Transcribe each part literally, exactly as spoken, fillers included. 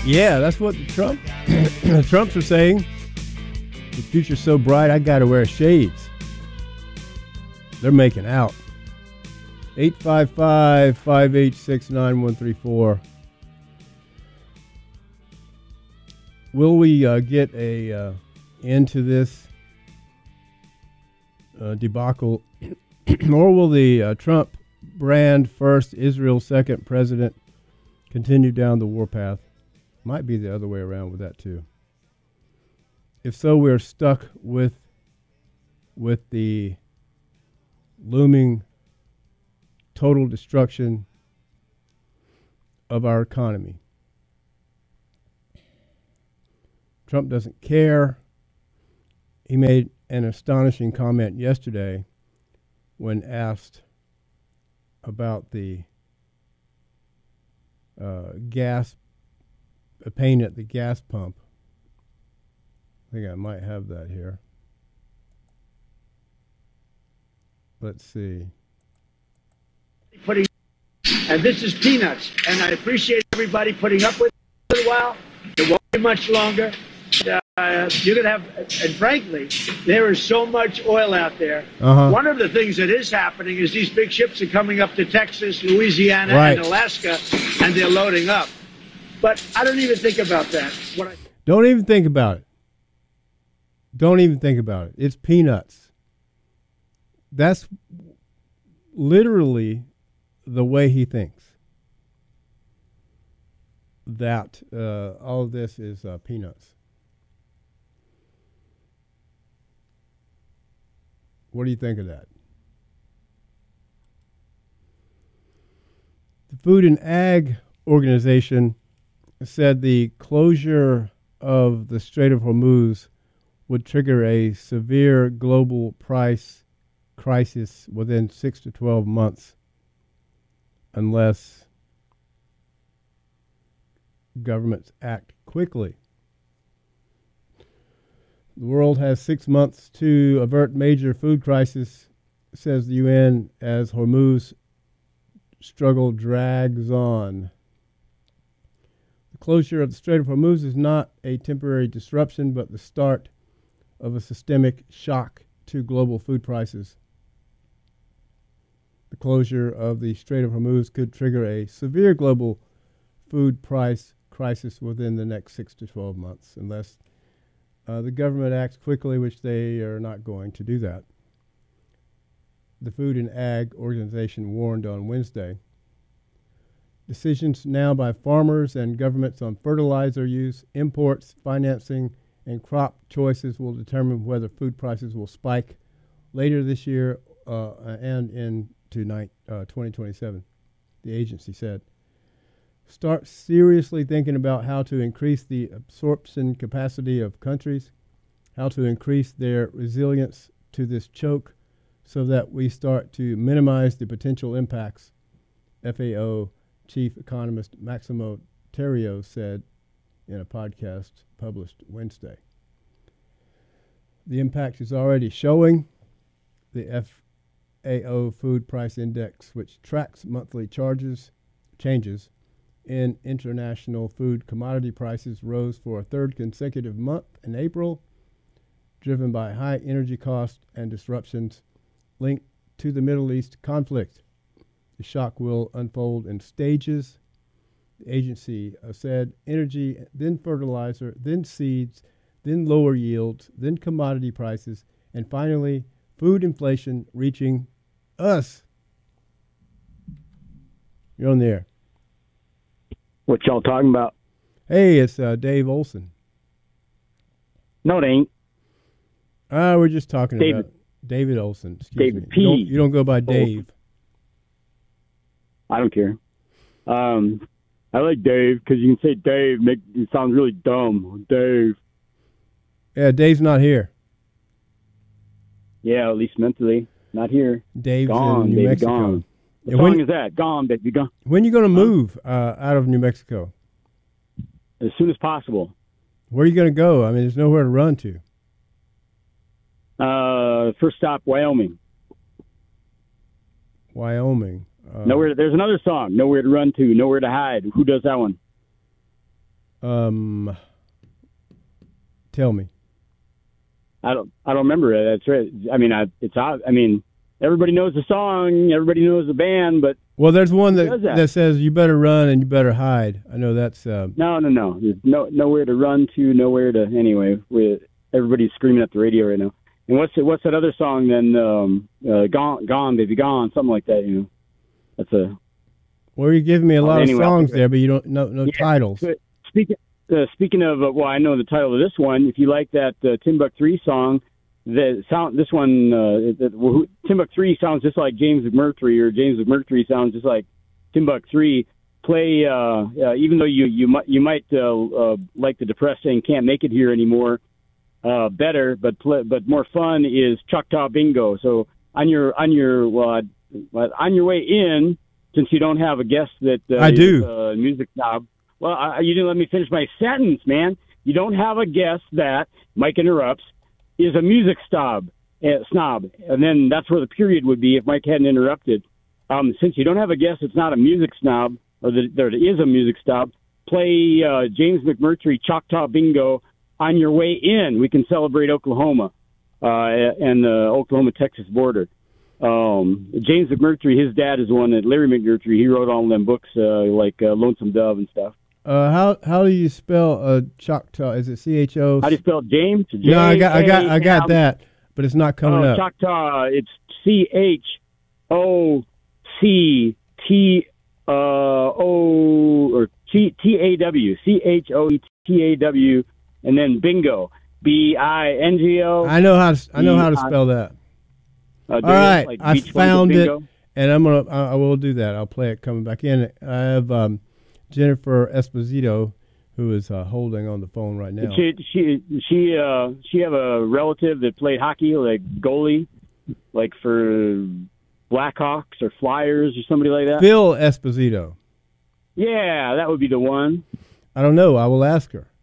Yeah, that's what the Trump the Trumps are saying. The future's so bright, I got to wear shades. They're making out. eight five five, five eight six, nine one three four. Will we uh, get a uh, end to this uh, debacle, or will the uh, Trump brand first, Israel second president continue down the warpath? Might be the other way around with that too. If so, we're stuck with with the looming total destruction of our economy. Trump doesn't care. He made an astonishing comment yesterday when asked about the uh, gas, a pain at the gas pump. I think I might have that here. Let's see. Putting, and this is peanuts, and I appreciate everybody putting up with it for a while. It won't be much longer. Uh, you're going to have, and frankly, there is so much oil out there. Uh-huh. One of the things that is happening is these big ships are coming up to Texas, Louisiana, right. and Alaska, and they're loading up. But I don't even think about that. What I Don't even think about it. Don't even think about it. It's peanuts. That's literally the way he thinks. That uh, all of this is uh, peanuts. What do you think of that? The Food and Ag Organization said the closure of the Strait of Hormuz would trigger a severe global price crisis within six to twelve months unless governments act quickly. The world has six months to avert major food crisis, says the U N, as Hormuz struggle drags on. The closure of the Strait of Hormuz is not a temporary disruption, but the start of a systemic shock to global food prices. The closure of the Strait of Hormuz could trigger a severe global food price crisis within the next six to twelve months, unless uh, the government acts quickly, which they are not going to do that. The Food and Ag Organization warned on Wednesday. Decisions now by farmers and governments on fertilizer use, imports, financing, and crop choices will determine whether food prices will spike later this year uh, and into ni- uh, twenty twenty-seven, the agency said. Start seriously thinking about how to increase the absorption capacity of countries, how to increase their resilience to this choke so that we start to minimize the potential impacts, F A O Chief Economist Maximo Terrio said in a podcast published Wednesday. The impact is already showing. The F A O Food Price Index, which tracks monthly charges, changes in international food commodity prices, rose for a third consecutive month in April, driven by high energy costs and disruptions linked to the Middle East conflict. The shock will unfold in stages. The agency uh, said energy, then fertilizer, then seeds, then lower yields, then commodity prices, and finally food inflation reaching us. You're on the air. What y'all talking about? Hey, it's uh, Dave Olson. No, it ain't. Ah, uh, we're just talking David. about David Olson. Excuse David me. P. You don't, you don't go by Dave. I don't care. Um, I like Dave because you can say Dave, make it sound really dumb. Dave. Yeah, Dave's not here. Yeah, at least mentally, not here. Dave's gone, in New baby, Mexico. Gone. What Yeah, song when, is that? Gone, baby, gone. When are you going to move uh, out of New Mexico? As soon as possible. Where are you going to go? I mean, there's nowhere to run to. Uh, first stop, Wyoming. Wyoming. Uh, Nowhere. There's another song. Nowhere to run to. Nowhere to hide. Who does that one? Um, tell me. I don't. I don't remember it. That's right. I mean, I, it's. I mean, everybody knows the song. Everybody knows the band. But well, there's one that, that that says you better run and you better hide. I know that's. Uh, no, no, no. There's no nowhere to run to. Nowhere to. Anyway, we, everybody's screaming at the radio right now. And what's what's that other song then? Um, uh, gone, gone, baby, gone. Something like that. You know. That's a. Well, you're giving me a lot anyway, of songs there, but you don't no no yeah, titles. Speaking. Uh, speaking of, uh, well, I know the title of this one. If you like that uh, Timbuk three song, the sound this one, uh, the, well, Timbuk three sounds just like James McMurtry, or James McMurtry sounds just like Timbuk three. Play, uh, uh, even though you you might you might uh, uh, like the depressing "Can't Make It Here Anymore" uh, better, but play, but more fun is Choctaw Bingo. So on your on your uh, on your way in, since you don't have a guest that uh, I do is a music snob. Well, I, you didn't let me finish my sentence, man. You don't have a guest that, Mike interrupts, is a music snob, uh, snob. And then that's where the period would be if Mike hadn't interrupted. Um, since you don't have a guest that's not a music snob, or that there is a music snob, play uh, James McMurtry, Choctaw Bingo, on your way in. We can celebrate Oklahoma uh, and the Oklahoma-Texas border. Um, James McMurtry, his dad is one that Larry McMurtry. He wrote all of them books uh, like uh, Lonesome Dove and stuff. Uh, how how do you spell uh, Choctaw? Is it C H O? How do you spell James? J- no, I got I got I got that, but it's not coming oh, up. Choctaw. It's C H O C T uh, O or T T A W C H O T A W, and then Bingo B I N G O. I know how to I know how to spell that. Uh, All right, like I found it, and I'm gonna I, I will do that. I'll play it coming back in. I have. Um, Jennifer Esposito, who is uh, holding on the phone right now. She she she uh she have a relative that played hockey, like goalie, like for Blackhawks or Flyers or somebody like that. Phil Esposito. Yeah, that would be the one. I don't know. I will ask her,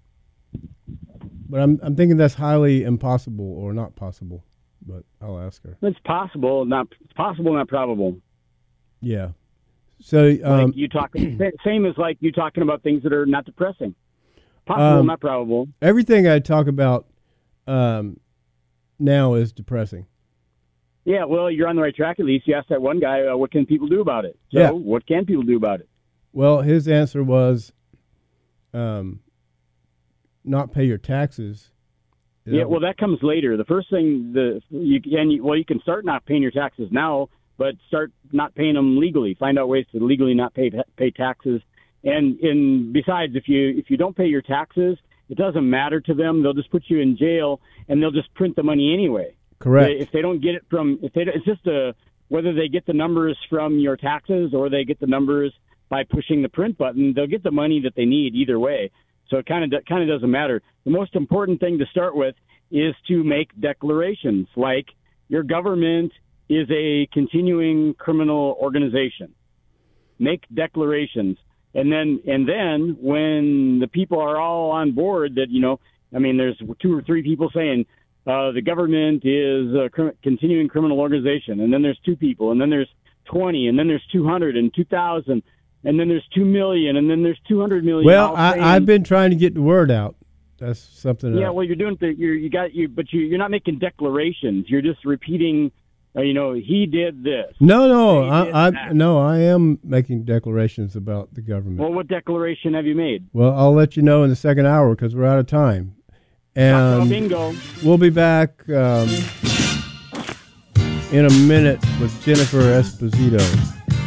but I'm I'm thinking that's highly impossible or not possible. But I'll ask her. It's possible, not it's possible, not probable. Yeah. So um, like you talk, same as like you talking about things that are not depressing. Possible, um, not probable. Everything I talk about um, now is depressing. Yeah, well, you're on the right track at least. You asked that one guy, uh, what can people do about it? So yeah. What can people do about it? Well, his answer was um, not pay your taxes. Yeah, well, that comes later. The first thing, the you and you, well, you can start not paying your taxes now, but start not paying them legally. Find out ways to legally not pay pay taxes. And and besides, if you if you don't pay your taxes, it doesn't matter to them. They'll just put you in jail, and they'll just print the money anyway. Correct. If they don't get it from, if they, it's just a whether they get the numbers from your taxes or they get the numbers by pushing the print button, they'll get the money that they need either way. So it kind of kind of doesn't matter. The most important thing to start with is to make declarations like your government is a continuing criminal organization. Make declarations. And then, and then when the people are all on board that, you know, I mean, there's two or three people saying uh, the government is a cr- continuing criminal organization. And then there's two people, and then there's twenty, and then there's two hundred and two thousand, and then there's two million, and then there's two hundred million. Well, I, I've been trying to get the word out. That's something. Yeah, I, well, you're doing the, you're, you got you, but you, you're not making declarations. You're just repeating. Uh, you know, he did this. No, no, He I, did I that. no, I am making declarations about the government. Well, what declaration have you made? Well, I'll let you know in the second hour because we're out of time. Oh, And bingo. we'll be back um, in a minute with Jennifer Esposito.